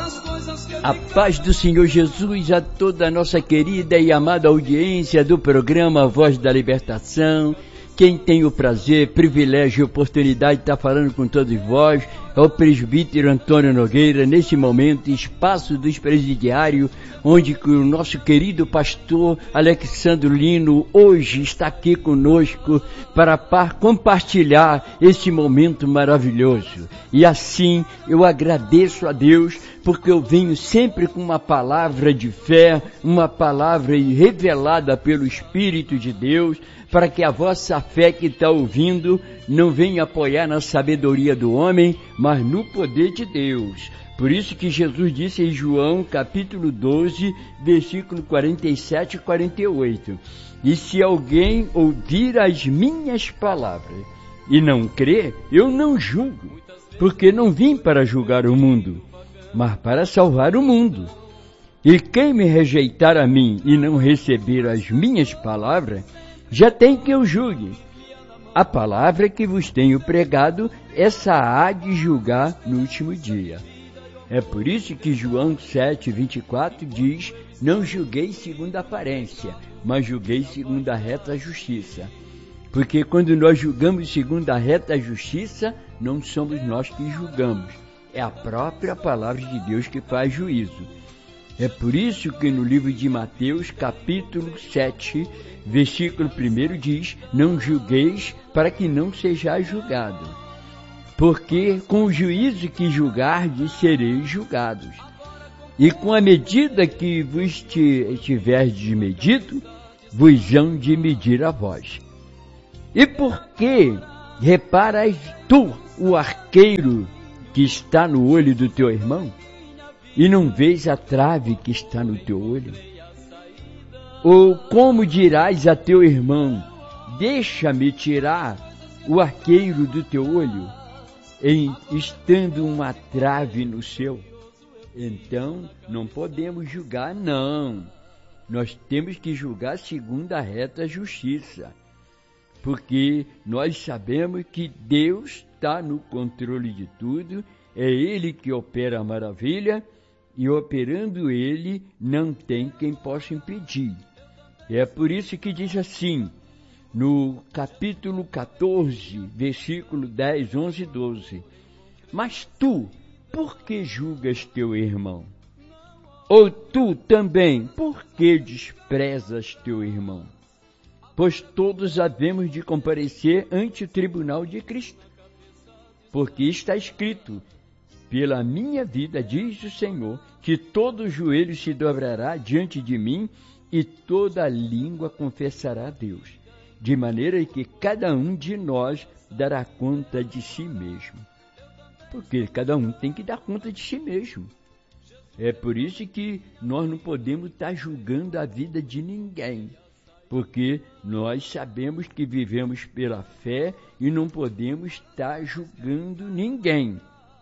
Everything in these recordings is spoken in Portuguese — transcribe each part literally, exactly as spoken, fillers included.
A paz do Senhor Jesus a toda a nossa querida e amada audiência do programa Voz da Libertação. Quem tem o prazer, privilégio e oportunidade de estar falando com todos vós é o presbítero Antônio Nogueira, nesse momento, espaço dos presidiários, onde o nosso querido pastor Alexandro Lino hoje está aqui conosco para par compartilhar esse momento maravilhoso. E assim eu agradeço a Deus, porque eu venho sempre com uma palavra de fé, uma palavra revelada pelo Espírito de Deus, para que a vossa fé que está ouvindo não venha apoiar na sabedoria do homem, mas no poder de Deus. Por isso que Jesus disse em João capítulo doze, versículo quarenta e sete e quarenta e oito, e se alguém ouvir as minhas palavras e não crer, eu não julgo, porque não vim para julgar o mundo, mas para salvar o mundo. E quem me rejeitar a mim e não receber as minhas palavras, já tem que eu julgue. A palavra que vos tenho pregado, essa há de julgar no último dia. É por isso que João sete, vinte e quatro diz, não julgueis segundo a aparência, mas julgueis segundo a reta justiça. Porque quando nós julgamos segundo a reta justiça, não somos nós que julgamos. É a própria palavra de Deus que faz juízo. É por isso que no livro de Mateus, capítulo sete, versículo um diz, não julgueis para que não sejais julgado, porque com o juízo que julgardes sereis julgados, e com a medida que vos tiverdes medido, vos hão de medir a vós. E por que reparas tu o arqueiro que está no olho do teu irmão, e não vês a trave que está no teu olho? Ou como dirás a teu irmão, deixa-me tirar o arqueiro do teu olho, em estando uma trave no seu? Então, não podemos julgar, não. Nós temos que julgar segundo a reta justiça, porque nós sabemos que Deus está no controle de tudo, é Ele que opera a maravilha, e operando Ele, não tem quem possa impedir. É por isso que diz assim, no capítulo quatorze, versículo dez, onze e doze, mas tu, por que julgas teu irmão? Ou tu também, por que desprezas teu irmão? Pois todos havemos de comparecer ante o tribunal de Cristo. Porque está escrito, pela minha vida, diz o Senhor, que todo joelho se dobrará diante de mim e toda língua confessará a Deus, de maneira que cada um de nós dará conta de si mesmo. Porque cada um tem que dar conta de si mesmo. É por isso que nós não podemos estar julgando a vida de ninguém, porque nós sabemos que vivemos pela fé e não podemos estar julgando ninguém,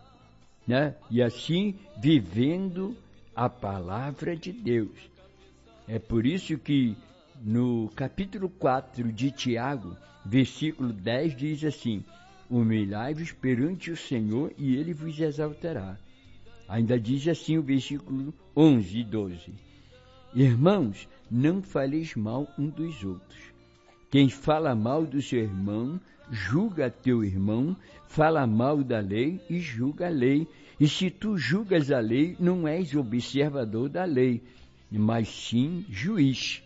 né? E assim, vivendo a palavra de Deus. É por isso que no capítulo quatro de Tiago, versículo dez, diz assim, humilhai-vos perante o Senhor e Ele vos exaltará. Ainda diz assim o versículo onze e doze, irmãos, não faleis mal um dos outros. Quem fala mal do seu irmão, julga teu irmão, fala mal da lei e julga a lei. E se tu julgas a lei, não és observador da lei, mas sim juiz.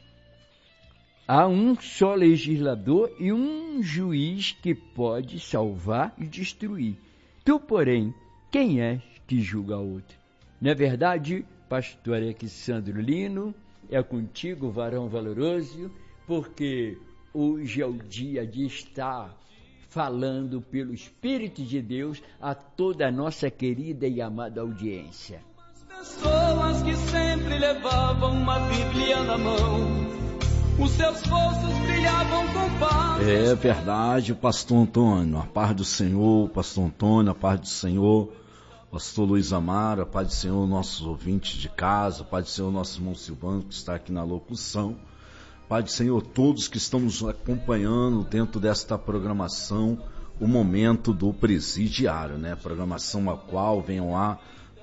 Há um só legislador e um juiz que pode salvar e destruir. Tu, porém, quem és que julga outro? Não é verdade, pastor Alexandro Lino? É contigo, varão valoroso, porque hoje é o dia de estar falando pelo Espírito de Deus a toda a nossa querida e amada audiência. Pessoas que sempre levavam uma Bíblia na mão, os seus rostos brilhavam com paz. É verdade, pastor Antônio, a paz do Senhor, pastor Antônio, a paz do Senhor, pastor Luiz Amaro, a paz do Senhor, nossos ouvintes de casa, a paz do Senhor, nosso irmão Silvano, que está aqui na locução, Pai do Senhor, todos que estão nos acompanhando dentro desta programação, o momento do presidiário, né? Programação a qual venham lá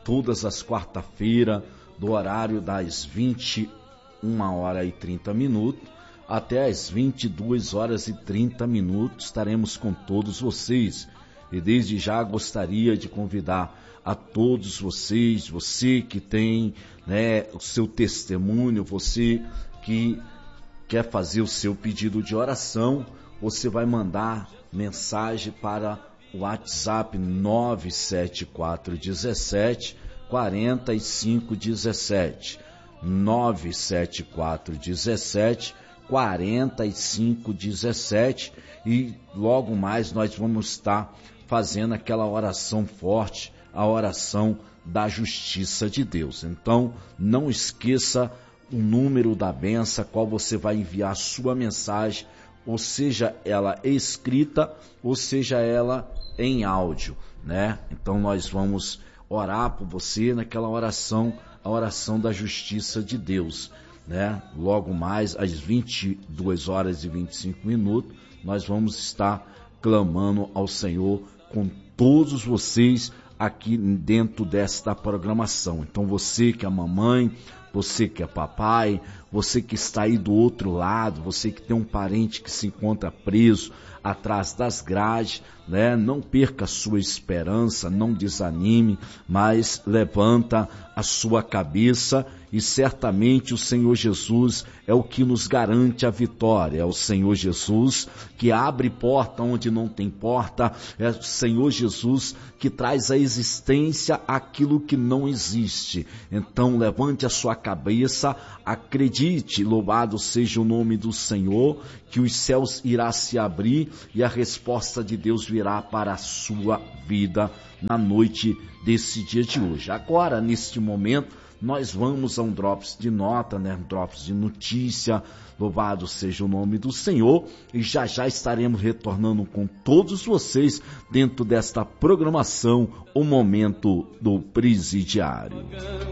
todas as quarta-feiras, do horário das vinte e uma horas e trinta minutos até as vinte e duas horas e trinta minutos, estaremos com todos vocês. E desde já gostaria de convidar a todos vocês, você que tem, né, o seu testemunho, você que quer fazer o seu pedido de oração, você vai mandar mensagem para o WhatsApp nove sete quatro um sete, quatro cinco um sete, nove sete quatro um sete, quatro cinco um sete, e logo mais nós vamos estar fazendo aquela oração forte, a oração da justiça de Deus. Então, não esqueça o número da benção, qual você vai enviar sua mensagem, ou seja ela escrita, ou seja ela em áudio, né? Então nós vamos orar por você naquela oração, a oração da justiça de Deus, né? Logo mais às vinte e duas horas e vinte e cinco minutos, nós vamos estar clamando ao Senhor com todos vocês aqui dentro desta programação. Então você que é mamãe, você que é papai, você que está aí do outro lado, você que tem um parente que se encontra preso atrás das grades, né? Não perca a sua esperança, não desanime, mas levanta a sua cabeça, e certamente o Senhor Jesus é o que nos garante a vitória. É o Senhor Jesus que abre porta onde não tem porta, é o Senhor Jesus que traz à existência aquilo que não existe. Então levante a sua cabeça, acredite, louvado seja o nome do Senhor, que os céus irá se abrir e a resposta de Deus virá para a sua vida na noite desse dia de hoje. Agora, neste momento, nós vamos a um drops de nota, né? Um drops de notícia, louvado seja o nome do Senhor, e já já estaremos retornando com todos vocês dentro desta programação, o Momento do Presidiário.